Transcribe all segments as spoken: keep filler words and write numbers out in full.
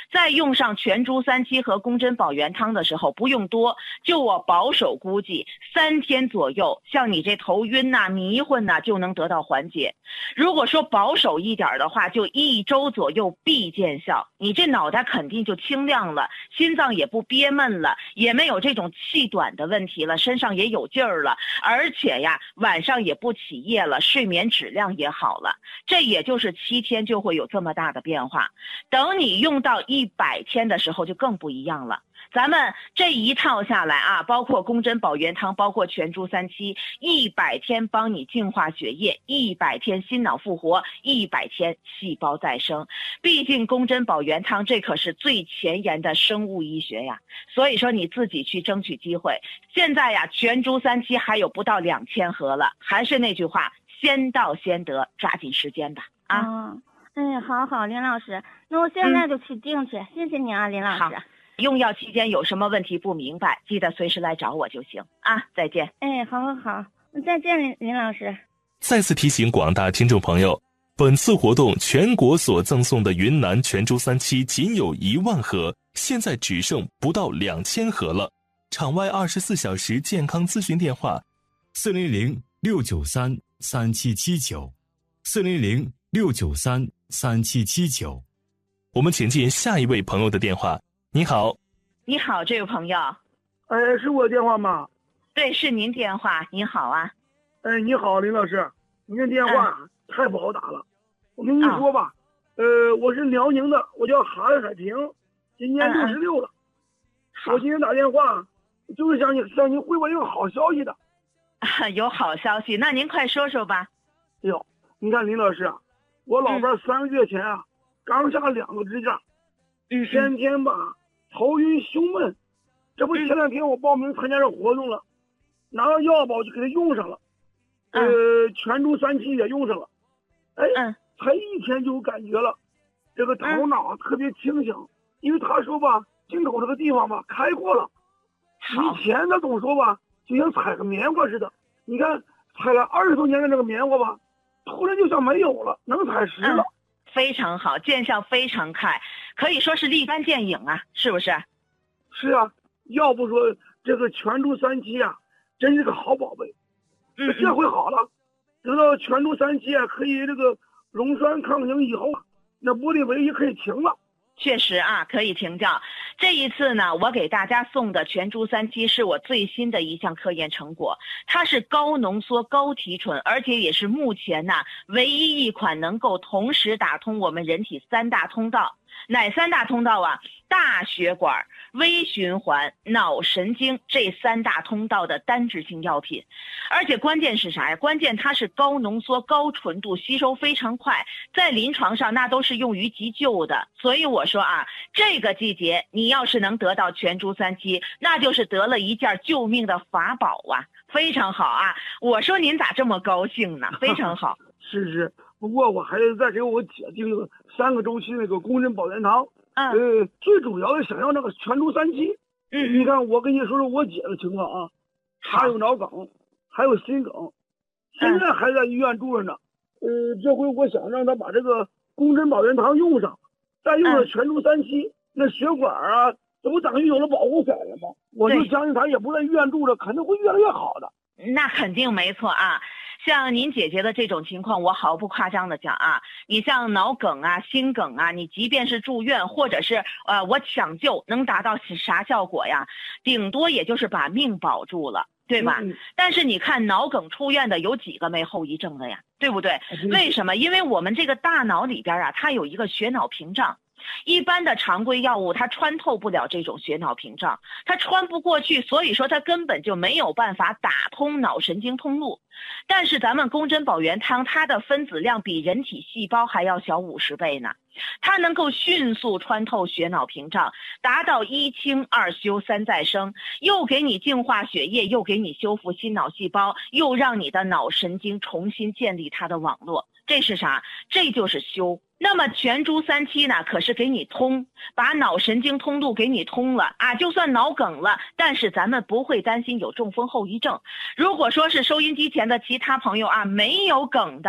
再用上全猪三七和宫针保元汤的时候，不用多，就我保守估计三天左右，像你这头晕呐、迷混呐、就能得到缓解。如果说保守一点的话，就一周左右必见效，你这脑袋肯定就清亮了，心脏也不憋闷了，也没有这种气短的问题了，身上也有劲儿了，而且呀晚上也不起夜了，睡眠质量也好了。这也就是七天就会有这么大的变化，等你用到一百天的时候就更不一样了。咱们这一套下来啊，包括宫针保元汤，包括全猪三七，一百天帮你净化血液，一百天心脑复活，一百天细胞再生。毕竟宫针保元汤这可是最前沿的生物医学呀，所以说你自己去争取机会。现在呀，全猪三七还有不到两千盒了，还是那句话，先到先得，抓紧时间吧啊！ 哦，哎，好好，林老师，那我现在就去订去，嗯、谢谢你啊，林老师。 好，用药期间有什么问题不明白，记得随时来找我就行啊！再见。 哎，好好好，再见，林林老师。 再次提醒广大听众朋友，本次活动全国所赠送的云南全猪三七仅有一万盒，现在只剩不到两千盒了。场外二十四小时健康咨询电话：四零零六九三三七七九，四零零六九三三七七九。我们请进下一位朋友的电话。你好。 你好，这位朋友。 哎，是我电话吗？ 对，是您电话。您好啊。 哎，你好，林老师，您这电话太不好打了。嗯、我跟你说吧，哦、呃，我是辽宁的，我叫韩海平，今年六十六了。嗯、我今天打电话就是向你向您汇报一个好消息的。 啊，有好消息，那您快说说吧。 哎呦，你看林老师啊，我老伴三个月前啊、嗯、刚下两个支架， 嗯， 天天吧头晕胸闷，这不前两天我报名参加这活动了，拿到药吧我就给他用上了， 嗯、 呃，全猪三七也用上了，哎， 嗯， 才一天就有感觉了，这个头脑特别清醒，嗯、因为他说吧，进口这个地方吧开阔了，以前他总说吧，就像采个棉花似的，你看采了二十多年的这个棉花吧，突然就像没有了，能采实了。 嗯，非常好，见效非常快，可以说是立竿见影啊，是不是？ 是啊，要不说这个全猪三七啊，真是个好宝贝。 嗯， 这回好了，得到全猪三七啊，可以这个溶栓抗凝以后，那玻利维也可以停了。 确实啊，可以停掉。这一次呢，我给大家送的全猪三七是我最新的一项科研成果，它是高浓缩高提纯，而且也是目前呢唯一一款能够同时打通我们人体三大通道。哪三大通道啊？大血管、微循环、脑神经这三大通道的单支性药品。而且关键是啥呀？关键它是高浓缩高纯度，吸收非常快，在临床上那都是用于急救的。所以我说啊，这个季节你要是能得到全猪三七，那就是得了一件救命的法宝啊，非常好啊。我说您咋这么高兴呢？非常好。 是是，不过我还是再给我姐订了三个周期那个宫针保元汤。 嗯， 呃，最主要的想要那个全猪三七。 嗯， 你看我跟你说说我姐的情况啊，她有脑梗，还有心梗，现在还在医院住着呢。呃，这回我想让她把这个宫针保元汤用上，再用了全猪三七，那血管啊，这不等于有了保护伞了吗？我就相信她也不在医院住着，肯定会越来越好的。 那肯定没错啊。像您姐姐的这种情况，我毫不夸张的讲啊，你像脑梗啊、心梗啊，你即便是住院或者是呃我抢救，能达到啥效果呀？顶多也就是把命保住了，对吧？ 嗯、 但是你看脑梗出院的有几个没后遗症的呀？对不对？ 嗯、 为什么？因为我们这个大脑里边啊，它有一个血脑屏障。一般的常规药物它穿透不了这种血脑屏障，它穿不过去，所以说它根本就没有办法打通脑神经通路。但是咱们宫针保元汤它的分子量比人体细胞还要小五十倍呢，它能够迅速穿透血脑屏障，达到一清二修三再生，又给你净化血液，又给你修复心脑细胞，又让你的脑神经重新建立它的网络。这是啥？这就是修。那么全猪三七呢，可是给你通，把脑神经通路给你通了啊！就算脑梗了，但是咱们不会担心有中风后遗症。如果说是收音机前的其他朋友啊，没有梗的，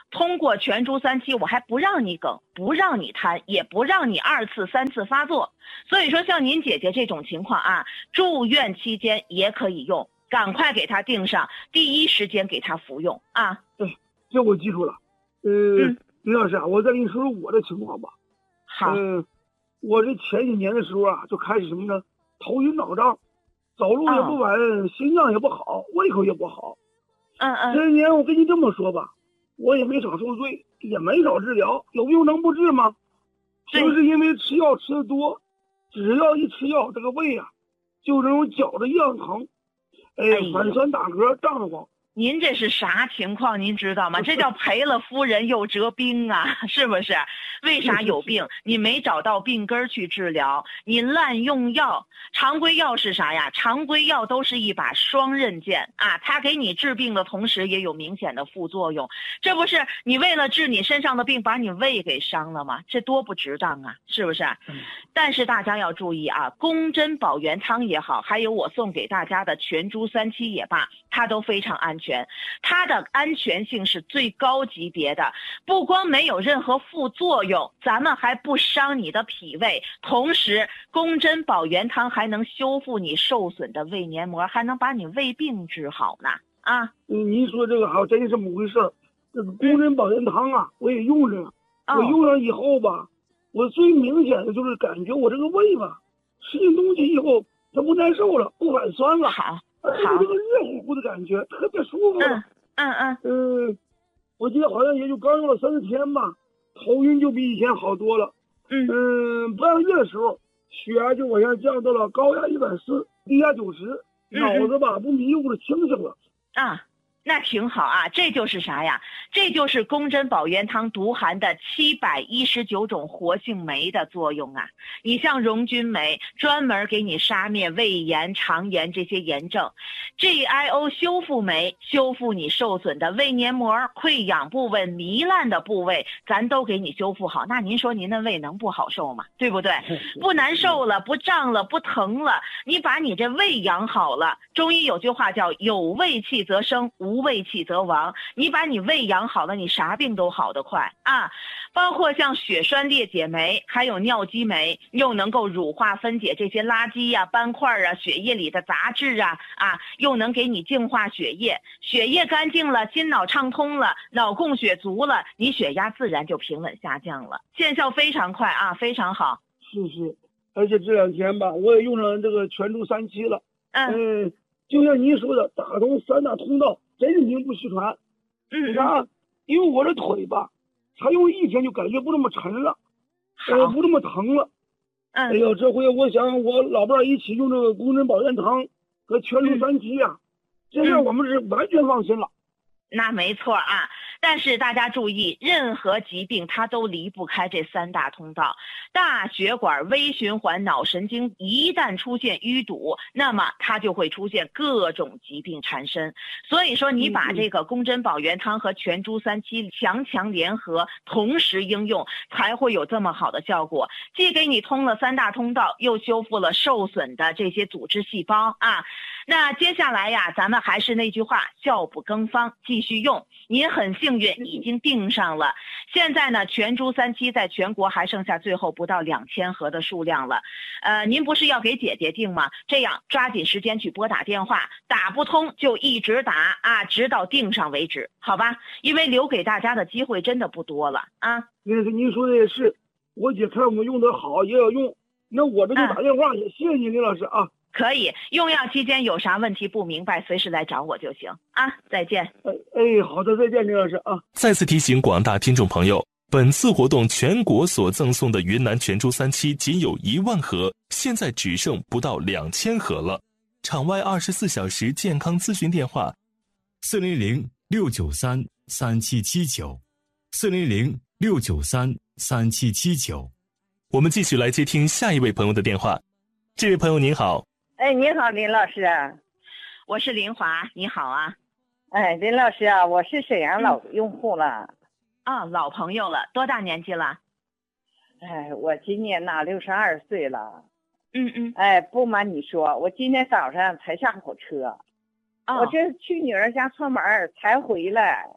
通过全猪三期，我还不让你梗，不让你瘫，也不让你二次三次发作。所以说像您姐姐这种情况啊，住院期间也可以用，赶快给她定上，第一时间给她服用啊。 对，这我记住了。呃， 嗯， 林老师啊，我再跟你说说我的情况吧。 好。 嗯、呃，我这前几年的时候啊，就开始什么呢？头晕脑胀，走路也不稳，哦、心脏也不好，胃口也不好。 嗯嗯。 这一年我跟你这么说吧，我也没少受罪，也没少治疗，有病能不治吗？就是因为吃药吃的多，只要一吃药，这个胃啊，就那种绞着一样疼，哎，反酸打嗝胀得慌。 您这是啥情况？您知道吗？这叫赔了夫人又折兵啊，是不是？为啥有病？你没找到病根去治疗，你滥用药。常规药是啥呀？常规药都是一把双刃剑啊，它给你治病的同时也有明显的副作用。这不是你为了治你身上的病，把你胃给伤了吗？这多不值当啊，是不是？但是大家要注意啊，宫针保元汤也好，还有我送给大家的全猪三七也罢，它都非常安全。它的安全性是最高级别的，不光没有任何副作用，咱们还不伤你的脾胃，同时宫针保元汤还能修复你受损的胃黏膜，还能把你胃病治好呢啊！ 嗯，您说这个还真是这么回事儿。这个宫针保元汤啊，我也用着呢。 哦、 我用上以后吧，我最明显的就是感觉我这个胃吧，吃进东西以后它不难受了，不反酸了。 好。 而且这个热乎乎的感觉特别舒服。 嗯嗯嗯。 嗯，我记得好像也就刚用了三四天吧，头晕就比以前好多了。 嗯嗯，半个月的时候，血压就往下降到了高压一百四，低压九十，脑子吧不迷糊的清醒了。 啊，那挺好啊，这就是啥呀？这就是宫针保元汤独含的七百一十九种活性酶的作用啊！你像荣军酶，专门给你杀灭胃炎、肠炎这些炎症 ；G I O 修复酶，修复你受损的胃黏膜、溃疡部位、糜烂的部位，咱都给你修复好。那您说您的胃能不好受吗？对不对？不难受了，不胀了，不疼了，你把你这胃养好了。中医有句话叫“有胃气则生，无胃气则亡”。你把你胃养好了，你啥病都好得快啊！包括像血栓裂解酶，还有尿激酶，又能够乳化分解这些垃圾呀、啊、斑块啊、血液里的杂质啊啊，又能给你净化血液，血液干净了，心脑畅通了，脑供血足了，你血压自然就平稳下降了，见效非常快啊，非常好。 是是，而且这两天吧，我也用上这个全猪三七了。 嗯， 嗯，就像您说的，打通三大通道，真是名不虚传。 嗯， 你看，因为我这腿吧，才用一天就感觉不那么沉了，呃，不那么疼了。 嗯， 哎呦，这回我想我老伴儿一起用这个宫针保元汤和全猪三七呀、啊，这下我们是完全放心了。 那没错啊，但是大家注意，任何疾病它都离不开这三大通道。大血管、微循环、脑神经一旦出现淤堵，那么它就会出现各种疾病缠身。所以说，你把这个宫针保元汤和全猪三七强强联合，同时应用，才会有这么好的效果。既给你通了三大通道，又修复了受损的这些组织细胞啊。那接下来呀，咱们还是那句话，效不更方，继续用。您很幸运已经订上了，现在呢，全猪三七在全国还剩下最后不到两千盒的数量了。呃，您不是要给姐姐订吗？这样抓紧时间去拨打电话，打不通就一直打啊，直到订上为止，好吧？因为留给大家的机会真的不多了啊。 您您说的也是，我姐看我们用的好，也要用，那我这就打电话，也谢谢您，林老师啊。 可以，用药期间有啥问题不明白，随时来找我就行啊！再见。 哎哎，好的，再见，林老师啊！ 再次提醒广大听众朋友，本次活动全国所赠送的云南全猪三七仅有一万盒，现在只剩不到两千盒了。场外二十四小时健康咨询电话： 四零零六九三三七七九，四零零六九三三七七九。 我们继续来接听下一位朋友的电话。这位朋友您好。 哎，你好，林老师。 我是林华，你好啊。 哎，林老师啊，我是沈阳老用户了。 嗯、啊，老朋友了，多大年纪了？ 哎，我今年呐六十二岁了。 嗯嗯。 哎，不瞒你说，我今天早上才下火车， 哦、 我这去女儿家串门才回来。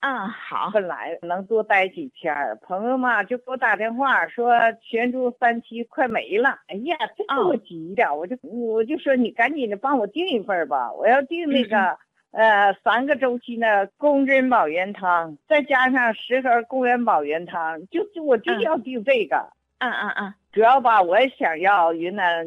嗯，好。 本来能多待几天，朋友嘛就给我打电话说全猪三期快没了。哎呀，这给我急的，我就我就说你赶紧的帮我订一份吧，我要订那个。嗯呃，三个周期的宫珍宝元汤，再加上十盒宫元宝元汤，就就我就要订这个。 嗯嗯嗯， 主要吧，我也想要云南